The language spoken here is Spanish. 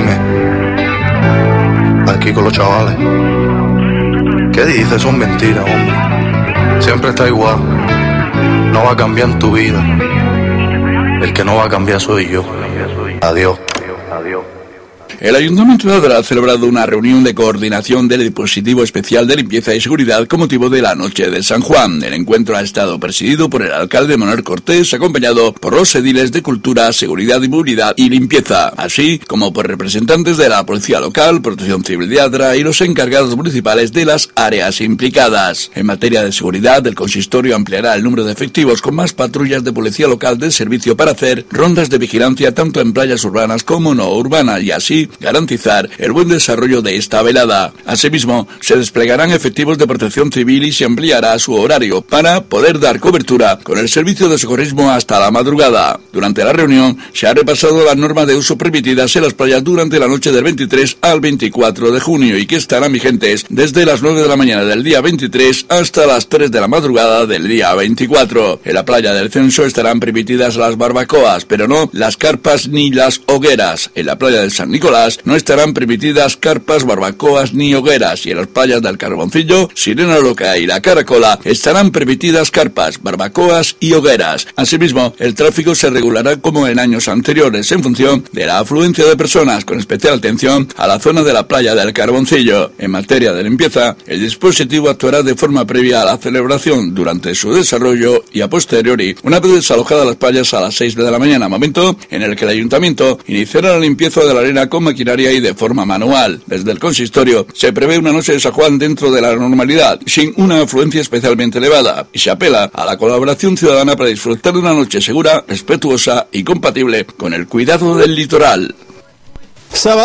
Dime, aquí con los chavales. ¿Qué dices? Son mentiras, hombre. Siempre está igual. No va a cambiar en tu vida. El que no va a cambiar soy yo. Adiós. Adiós. El Ayuntamiento de Adra ha celebrado una reunión de coordinación del dispositivo especial de limpieza y seguridad con motivo de la Noche de San Juan. El encuentro ha estado presidido por el alcalde Manuel Cortés, acompañado por los ediles de Cultura, Seguridad y Movilidad y Limpieza, así como por representantes de la Policía Local, Protección Civil de Adra y los encargados municipales de las áreas implicadas. En materia de seguridad, el consistorio ampliará el número de efectivos con más patrullas de Policía Local del servicio para hacer rondas de vigilancia tanto en playas urbanas como no urbanas y así garantizar el buen desarrollo de esta velada. Asimismo, se desplegarán efectivos de protección civil y se ampliará su horario para poder dar cobertura con el servicio de socorrismo hasta la madrugada. Durante la reunión se ha repasado las normas de uso permitidas en las playas durante la noche del 23 al 24 de junio y que estarán vigentes desde las 9 de la mañana del día 23 hasta las 3 de la madrugada del día 24. En la playa del Censo estarán permitidas las barbacoas, pero no las carpas ni las hogueras. En la playa del San Nicolás no estarán permitidas carpas, barbacoas ni hogueras, y en las playas del Carboncillo, Sirena Loca y La Caracola estarán permitidas carpas, barbacoas y hogueras. Asimismo, el tráfico se regulará como en años anteriores en función de la afluencia de personas, con especial atención a la zona de la playa del Carboncillo. En materia de limpieza, el dispositivo actuará de forma previa a la celebración, durante su desarrollo y a posteriori, una vez desalojadas las playas a las 6 de la mañana, momento en el que el ayuntamiento iniciará la limpieza de la arena con maquinaria y de forma manual. Desde el consistorio se prevé una noche de San Juan dentro de la normalidad, sin una afluencia especialmente elevada, y se apela a la colaboración ciudadana para disfrutar de una noche segura, respetuosa y compatible con el cuidado del litoral.